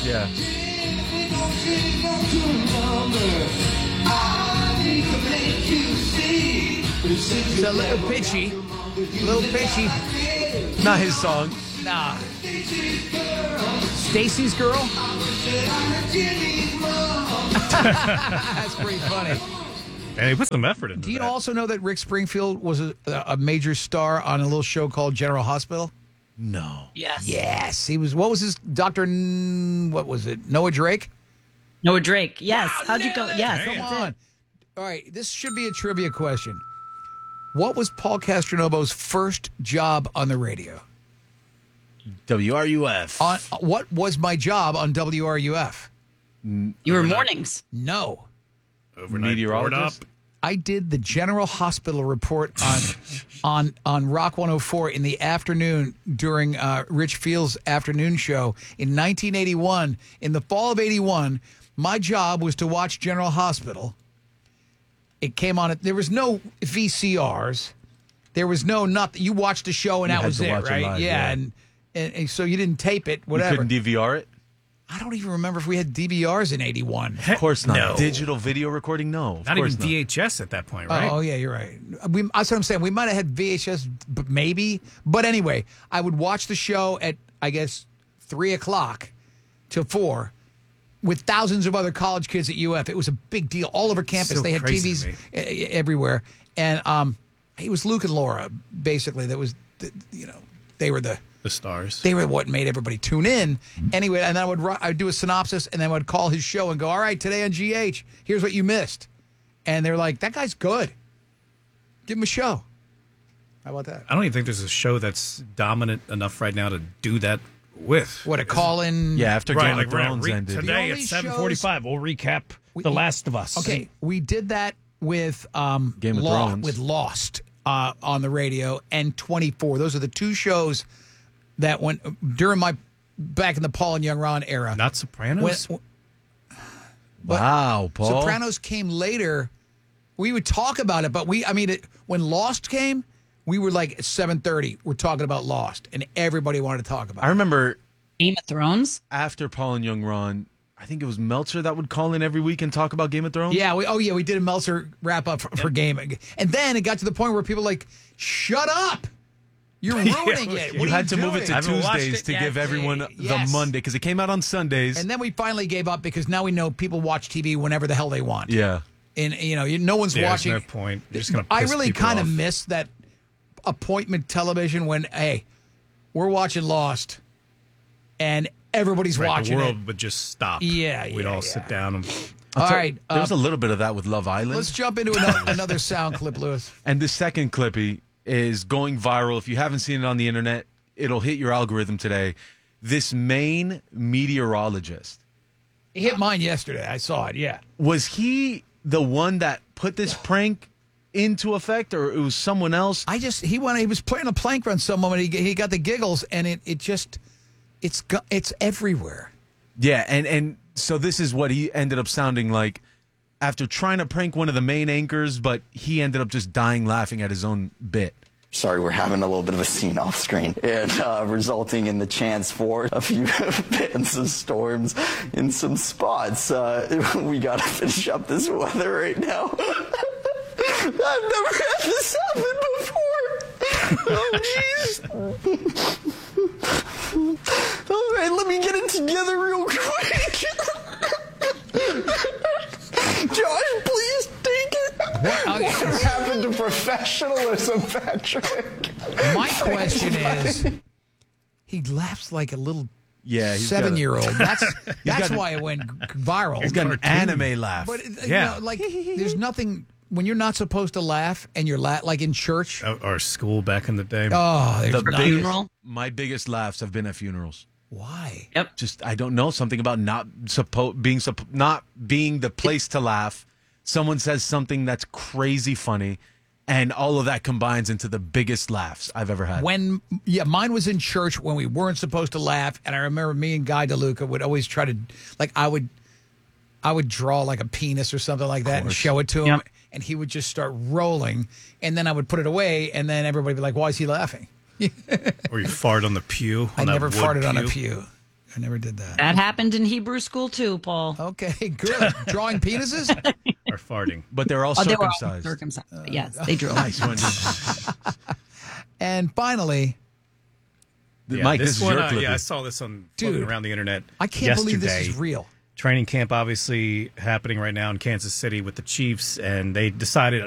Yeah. It's a little pitchy. Not his song. Nah. Stacy's Girl? That's pretty funny. And he put some effort into Do you that. also know that Rick Springfield was a major star on a little show called General Hospital? No. Yes. Yes. He was, what was his, what was it, Noah Drake? Noah Drake. Yes. How'd you go? Yes. Come that's on. it. All right, this should be a trivia question. What was Paul Castronovo's first job on the radio? WRUF. What was my job on WRUF? You were mornings. No. Overnight Meteorologist? board I did the General Hospital report on Rock 104 in the afternoon during Rich Field's afternoon show in 1981. In the fall of 81, my job was to watch General Hospital. It came on. There was no VCRs. There was no nothing. You watched the show and You that had was to it, watch it right? live, yeah, yeah. And so you didn't tape it, You whatever. couldn't DVR it? I don't even remember if we had DVRs in 81. Of course not. No. Digital video recording? No. Of Not even course not. VHS at that point, right? Oh, yeah, you're right. That's what I'm saying. We might have had VHS, maybe. But anyway, I would watch the show at, I guess, 3 o'clock till 4 with thousands of other college kids at UF. It was a big deal. All over campus. So They had crazy to TVs everywhere. And it was Luke and Laura, basically. That was, they were The stars. They were what made everybody tune in. Anyway, and then I'd do a synopsis, and then I would call his show and go, all right, today on GH, here's what you missed. And they're like, that guy's good. Give him a show. How about that? I don't even think there's a show that's dominant enough right now to do that with. What, a call-in? Yeah, after Right, Game like of we're gonna Thrones ended. today The at only 7:45, we'll recap The Last of Us. Okay, we did that with Game of Thrones. with Lost on the radio and 24. Those are the two shows that went during my back in the Paul and Young Ron era. Not Sopranos? Wow, Paul. Sopranos came later. We would talk about it, but when Lost came, we were like at 7:30. We're talking about Lost, and everybody wanted to talk about I it. remember Game of Thrones. after Paul and Young Ron, I think it was Meltzer that would call in every week and talk about Game of Thrones. Yeah, we did a Meltzer wrap up for gaming, and then it got to the point where people were like, shut up, you're ruining it. You What are had to move it doing?" to I haven't watched Tuesdays it to yet. give everyone the Yes. Monday because it came out on Sundays. And then we finally gave up because now we know people watch TV whenever the hell they want. yeah. And no one's Yeah, watching. there's no point. You're just gonna I piss really people kind of off. miss that appointment television when, hey, we're watching Lost, and everybody's Right, watching the it. world would just stop. Yeah, We'd yeah, all yeah. sit down and All right, There was a little bit of that with Love Island. let's jump into another sound clip, Lewis. And the second clippy is going viral. If you haven't seen it on the internet, it'll hit your algorithm today. This Maine meteorologist, He hit mine yesterday. I saw it. Yeah. was he the one that put this prank into effect, or it was someone else? He was playing a prank on someone, and he got the giggles, and it's everywhere. Yeah, and so this is what he ended up sounding like after trying to prank one of the main anchors, but he ended up just dying laughing at his own bit. Sorry, we're having a little bit of a scene off screen, and resulting in the chance for a few bits of storms in some spots. We got to finish up this weather right now. I've never had this happen before. Oh, jeez. All right, let me get it together real quick. Josh, please take it. What happened to professionalism, Patrick? My question is, he laughs like a little Yeah, he's got a- 7-year-old. That's got why it went viral. He's got an anime laugh. But Yeah. there's nothing when you're not supposed to laugh and you're like in church. or school back in the day. Oh, there's The nothing. biggest, Funeral? my biggest laughs have been at funerals. Why? Yep. Just I don't know, something about not being the place to laugh. Someone says something that's crazy funny, and all of that combines into the biggest laughs I've ever had. Mine was in church when we weren't supposed to laugh, and I remember me and Guy DeLuca would always try to, like, I would draw like a penis or something like that and show it to him, Yep. and he would just start rolling, and then I would put it away, and then everybody would be like, "Why is he laughing?" Or you fart on the pew. I on that never wood farted on a pew. I never did that. That happened in Hebrew school too, Paul. Okay, good. Drawing penises? Or farting. But they're all Oh, they were all circumcised. circumcised. Yes, they drew. Nice, Wendy. And finally, Mike, this is one, your clip. I saw this on Dude, floating around the internet. I can't believe this yesterday. is real. Training camp obviously happening right now in Kansas City with the Chiefs, and they decided